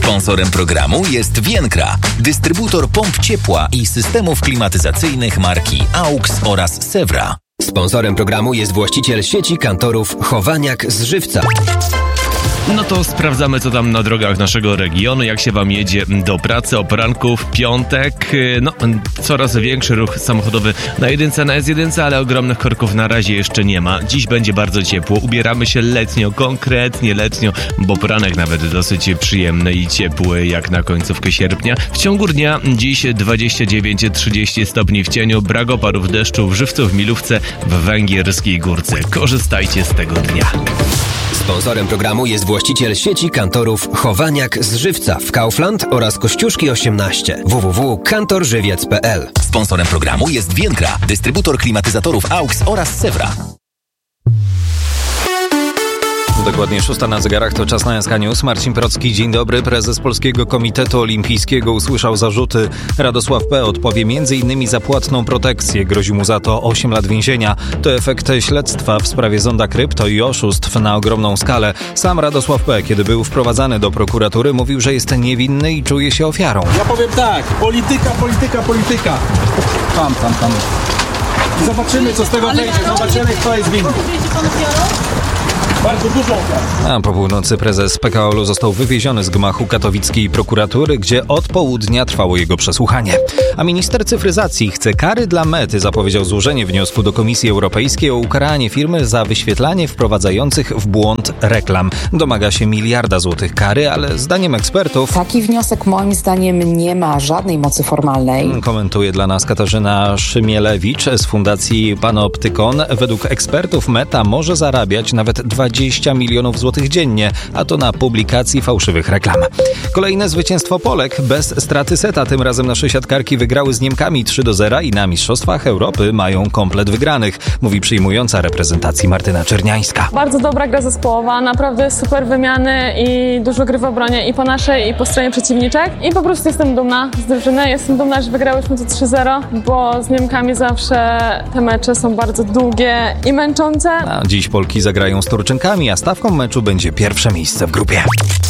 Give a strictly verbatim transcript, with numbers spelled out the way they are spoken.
Sponsorem programu jest Więkra, dystrybutor pomp ciepła i systemów klimatyzacyjnych marki AUX oraz Sewra. Sponsorem programu jest właściciel sieci kantorów Chowaniak z Żywca. No to sprawdzamy, co tam na drogach naszego regionu, jak się wam jedzie do pracy o poranku w piątek. No, coraz większy ruch samochodowy na jedynce, na S jeden, ale ogromnych korków na razie jeszcze nie ma. Dziś będzie bardzo ciepło, ubieramy się letnio, konkretnie letnio, bo poranek nawet dosyć przyjemny i ciepły, jak na końcówkę sierpnia. W ciągu dnia dziś dwadzieścia dziewięć trzydzieści stopni w cieniu, brak opadów deszczu w Żywcu, w Milówce, w Węgierskiej Górce. Korzystajcie z tego dnia. Sponsorem programu jest właściciel sieci kantorów Chowaniak z Żywca w Kaufland oraz Kościuszki osiemnaście. w w w kropka kantor żywiec kropka p l. Sponsorem programu jest Więkra, dystrybutor klimatyzatorów AUX oraz Sewra. Dokładnie szósta na zegarach, to czas na S K News. Marcin Procki, dzień dobry. Prezes Polskiego Komitetu Olimpijskiego usłyszał zarzuty. Radosław P. odpowie między innymi za płatną protekcję. Grozi mu za to osiem lat więzienia. To efekt śledztwa w sprawie zonda krypto i oszustw na ogromną skalę. Sam Radosław P., kiedy był wprowadzany do prokuratury, mówił, że jest niewinny i czuje się ofiarą. Ja powiem tak, polityka, polityka, polityka. Tam, tam, tam. I zobaczymy, co z tego wyjdzie. Zobaczymy, kto jest winny. Bardzo dużo. A po północy prezes P K O L u został wywieziony z gmachu katowickiej prokuratury, gdzie od południa trwało jego przesłuchanie. A minister cyfryzacji chce kary dla Mety. Zapowiedział złożenie wniosku do Komisji Europejskiej o ukaranie firmy za wyświetlanie wprowadzających w błąd reklam. Domaga się miliarda złotych kary, ale zdaniem ekspertów... Taki wniosek moim zdaniem nie ma żadnej mocy formalnej. Komentuje dla nas Katarzyna Szymielewicz z Fundacji Panoptykon. Według ekspertów Meta może zarabiać nawet dwadzieścia milionów złotych dziennie, a to na publikacji fałszywych reklam. Kolejne zwycięstwo Polek bez straty seta. Tym razem nasze siatkarki wygrały z Niemkami trzy do zera i na Mistrzostwach Europy mają komplet wygranych, mówi przyjmująca reprezentacji Martyna Czerniańska. Bardzo dobra gra zespołowa, naprawdę super wymiany i dużo gry w obronie i po naszej, i po stronie przeciwniczek. I po prostu jestem dumna z drużyny, jestem dumna, że wygrałyśmy to trzy zero, bo z Niemkami zawsze te mecze są bardzo długie i męczące. A dziś Polki zagrają z Turczynkami, a stawką meczu będzie pierwsze miejsce w grupie.